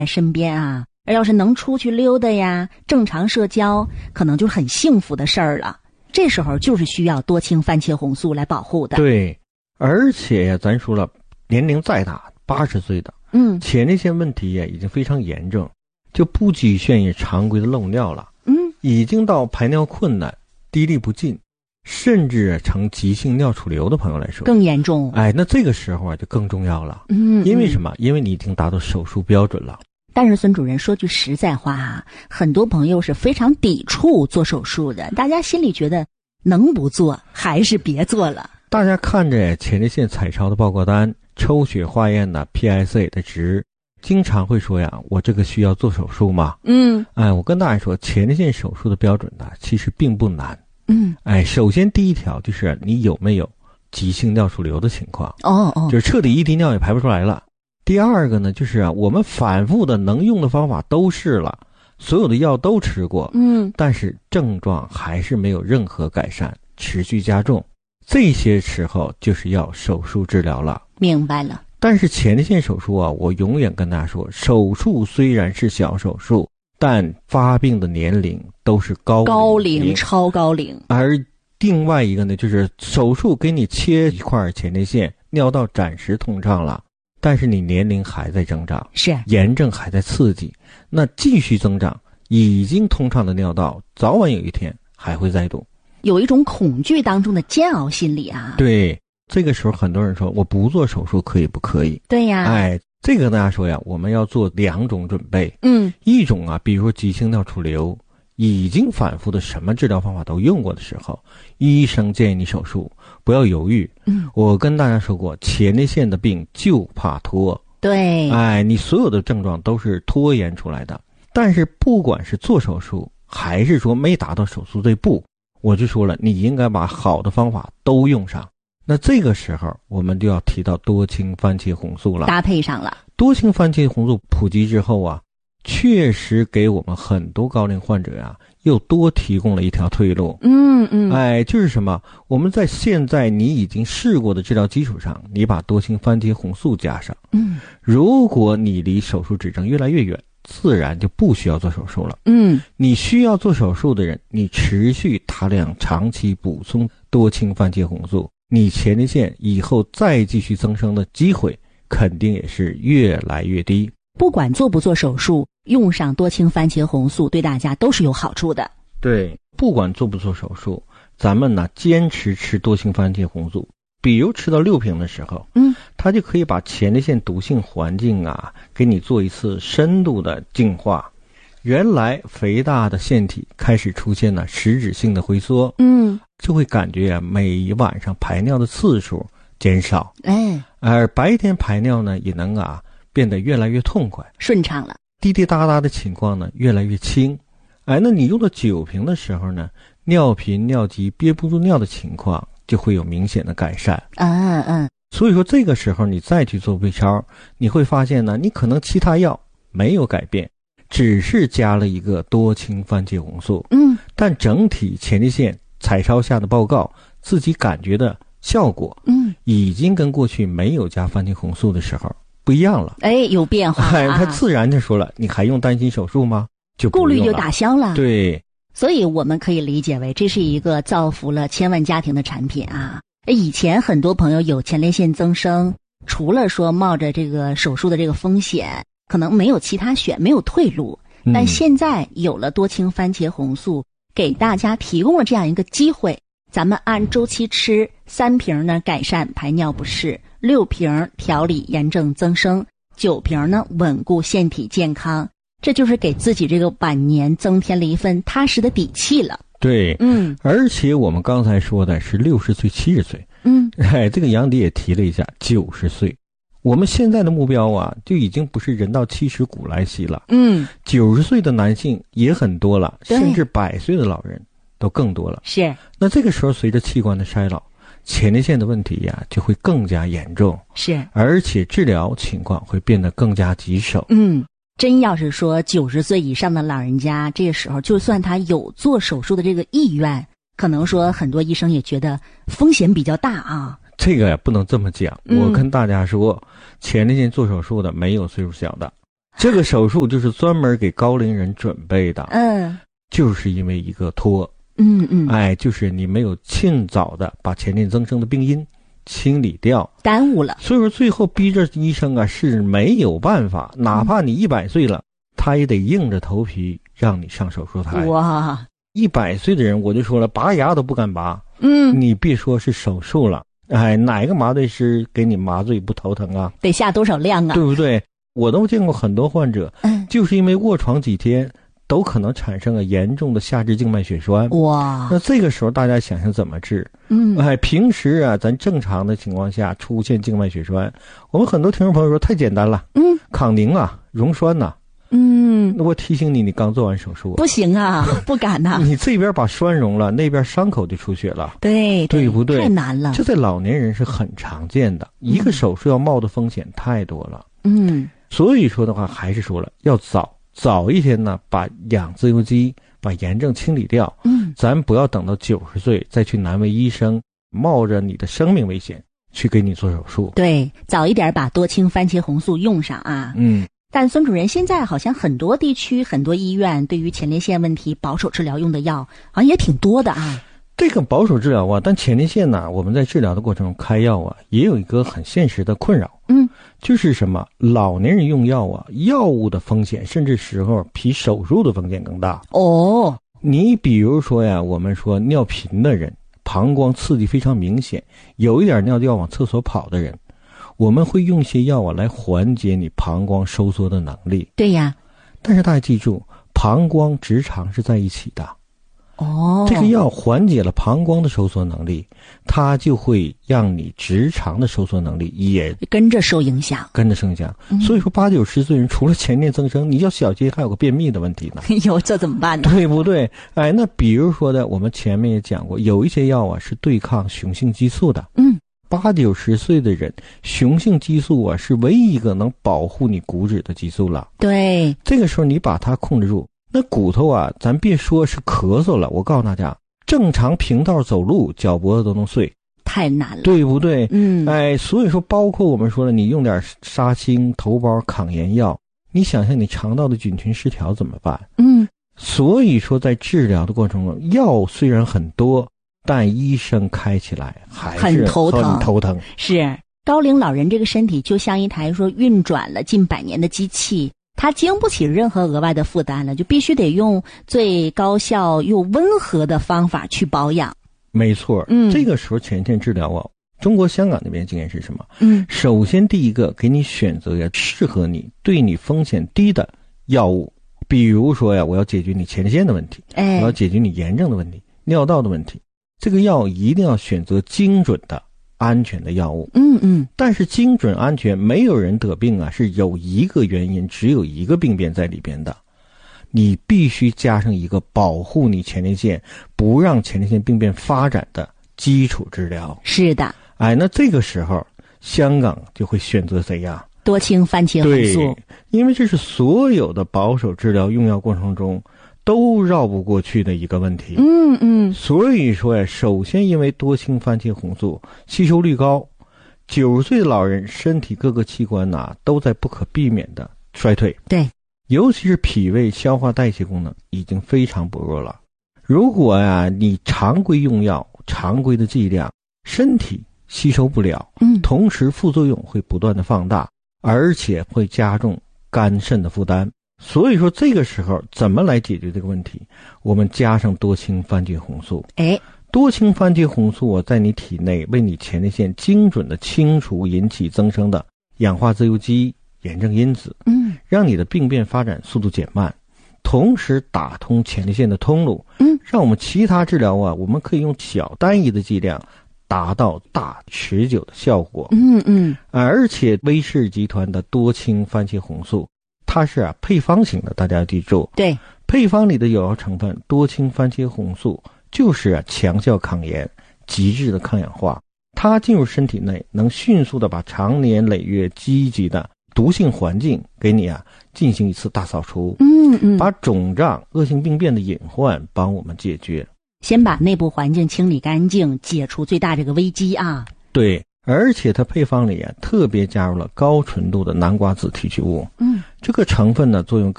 身边啊，而要是能出去溜达呀，正常社交，可能就是很幸福的事儿了。这时候就是需要多氢番茄红素来保护的。 对，而且呀，咱说了，年龄再大，80岁的，前列腺问题呀已经非常严重，就不局限于常规的漏尿了，已经到排尿困难、滴沥不尽，甚至成急性尿储留的朋友来说更严重。 那这个时候啊就更重要了。因为什么？因为你已经达到手术标准了。 但是孙主任说句实在话啊，很多朋友是非常抵触做手术的，大家心里觉得能不做还是别做了。 大家看着前列腺彩超的报告单、抽血化验的 PSA 的值，经常会说呀，我这个需要做手术吗？我跟大家说，前列腺手术的标准呢，其实并不难。首先第一条就是你有没有急性尿储留的情况，就是彻底一滴尿也排不出来了。第二个呢，就是我们反复的能用的方法都试了，所有的药都吃过，但是症状还是没有任何改善，持续加重，这些时候就是要手术治疗了。 明白了。 但是前列腺手术啊，我永远跟大家说，手术虽然是小手术，但发病的年龄都是高龄、 超高龄。 而另外一个呢，就是手术给你切一块前列腺，尿道暂时通畅了，但是你年龄还在增长， 是炎症还在刺激，那继续增长，已经通畅的尿道早晚有一天还会再堵， 有一种恐惧当中的煎熬心理啊。 对，这个时候很多人说我不做手术可以不可以？ 对呀， 这个跟大家说呀，我们要做2种准备。一种啊，比如说急性尿储留，已经反复的什么治疗方法都用过的时候，医生建议你手术，不要犹豫。我跟大家说过，前列腺的病就怕拖。 对， 你所有的症状都是拖延出来的。但是不管是做手术，还是说没达到手术这步，我就说了，你应该把好的方法都用上。那这个时候我们就要提到多氢番茄红素了， 搭配上了。 多氢番茄红素普及之后啊，确实给我们很多高龄患者啊又多提供了一条退路。就是什么？我们在现在你已经试过的治疗基础上，你把多氢番茄红素加上。如果你离手术指征越来越远，自然就不需要做手术了。你需要做手术的人，你持续大量长期补充多氢番茄红素，你前列腺以后再继续增生的机会肯定也是越来越低。 不管做不做手术，用上多氢番茄红素对大家都是有好处的。 对，不管做不做手术，咱们呢坚持吃多氢番茄红素，比如吃到6瓶的时候，它就可以把前列腺毒性环境啊给你做一次深度的净化。原来肥大的腺体开始出现了实质性的回缩，就会感觉每晚上排尿的次数减少，而白天排尿呢也能变得越来越痛快顺畅了， 滴滴答答的情况呢越来越轻。那你用到9瓶的时候呢，尿频尿急憋不住尿的情况就会有明显的改善。所以说这个时候你再去做 B 超，你会发现呢，你可能其他药没有改变，只是加了一个多氢番茄红素，但整体前列腺彩超下的报告自己感觉的效果，已经跟过去没有加番茄红素的时候不一样了。 有变化他自然就说了，你还用担心手术吗？就不用了， 顾虑就打消了。 对， 所以我们可以理解为这是一个造福了千万家庭的产品啊。以前很多朋友有前列腺增生，除了说冒着这个手术的这个风险，可能没有其他选，没有退路。但现在有了多氢番茄红素，给大家提供了这样一个机会，咱们按周期吃，3瓶呢改善排尿不适，6瓶调理炎症增生，9瓶呢稳固腺体健康，这就是给自己这个晚年增添了一份踏实的底气了。 对，而且我们刚才说的是60岁、70岁，这个杨迪也提了一下90岁。我们现在的目标啊，就已经不是人到70古来稀了，90岁的男性也很多了，甚至100岁的老人都更多了。 是， 那这个时候随着器官的衰老，前列腺的问题呀就会更加严重， 是， 而且治疗情况会变得更加棘手。 真要是说90岁以上的老人家，这个时候就算他有做手术的这个意愿，可能说很多医生也觉得风险比较大啊。 这个不能这么讲，我跟大家说，前列腺做手术的没有岁数小的， 这个手术就是专门给高龄人准备的。就是因为一个拖。就是你没有尽早的把前列腺增生的病因清理掉， 耽误了。 所以说最后逼着医生啊是没有办法，哪怕你100岁了，他也得硬着头皮让你上手术台。 哇 ，100岁的人我就说了，拔牙都不敢拔。你别说是手术了，哪个麻醉师给你麻醉不头疼啊？ 得下多少量啊？ 对不对？我都见过很多患者，就是因为卧床几天，都可能产生了严重的下肢静脉血栓。 哇！ 那这个时候大家想想怎么治？平时啊，咱正常的情况下出现静脉血栓，我们很多听众朋友说太简单了，抗凝啊，溶栓呐。那我提醒你，你刚做完手术， 不行啊，不敢呐。 你这边把栓溶了，那边伤口就出血了。 对不对？ 太难了。 这在老年人是很常见的，一个手术要冒的风险太多了。所以说的话，还是说了，要早一天呢，把氧自由基、把炎症清理掉。咱不要等到90岁再去难为医生，冒着你的生命危险去给你做手术。 对，早一点把多氢番茄红素用上啊。但孙主任，现在好像很多地区、很多医院对于前列腺问题保守治疗用的药，好像也挺多的啊。 这个保守治疗啊，但前列腺呢，我们在治疗的过程中开药啊，也有一个很现实的困扰。就是什么？老年人用药啊，药物的风险甚至时候比手术的风险更大。你比如说呀，我们说尿频的人，膀胱刺激非常明显，有一点尿就要往厕所跑的人，我们会用一些药啊来缓解你膀胱收缩的能力。 对呀， 但是大家记住，膀胱直肠是在一起的。这个药缓解了膀胱的收缩能力，它就会让你直肠的收缩能力也跟着受影响。 所以说80、90岁人除了前列腺增生，你要小心还有个便秘的问题呢。 这怎么办呢？ 对不对？那比如说的，我们前面也讲过，有一些药啊是对抗雄性激素的。80、90岁的人，雄性激素啊是唯一一个能保护你骨质的激素了。 对， 这个时候你把它控制住，那骨头啊，咱别说是咳嗽了，我告诉大家，正常平道走路，脚脖子都能碎， 太难了， 对不对？所以说，包括我们说了，你用点沙星、头孢、抗炎药，你想想你肠道的菌群失调怎么办？所以说，在治疗的过程中，药虽然很多，但医生开起来还是很头疼。 是高龄老人这个身体就像一台说运转了近100年的机器。它经不起任何额外的负担了，就必须得用最高效又温和的方法去保养。 没错，这个时候前列腺治疗啊，中国香港那边经验是什么？首先第一个给你选择呀适合你、对你风险低的药物，比如说呀，我要解决你前列腺的问题，我要解决你炎症的问题、尿道的问题，这个药一定要选择精准的、安全的药物。但是精准安全，没有人得病啊是有一个原因，只有一个病变在里边的，你必须加上一个保护你前列腺不让前列腺病变发展的基础治疗。 是的， 那这个时候香港就会选择谁呀？ 多氢番茄红素。 对，因为这是所有的保守治疗用药过程中都绕不过去的一个问题。所以说呀，首先因为多氢番茄红素吸收率高，90岁的老人身体各个器官都在不可避免的衰退。 对， 尤其是脾胃消化代谢功能已经非常薄弱了。如果你常规用药、常规的剂量，身体吸收不了，同时副作用会不断的放大，而且会加重肝肾的负担。所以说这个时候怎么来解决这个问题？我们加上多氢番茄红素。多氢番茄红素在你体内为你前列腺精准的清除引起增生的氧化自由基、炎症因子，让你的病变发展速度减慢，同时打通前列腺的通路，让我们其他治疗我们可以用小单一的剂量达到大持久的效果。而且威氏集团的多氢番茄红素它是配方型的，大家要记住。 对， 配方里的有效成分多氢番茄红素就是强效抗炎、极致的抗氧化，它进入身体内能迅速的把长年累月积极的毒性环境给你进行一次大扫除，把肿胀、恶性病变的隐患帮我们解决。 先把内部环境清理干净，解除最大这个危机啊。 对， 而且它配方里特别加入了高纯度的南瓜子提取物。这个成分呢作用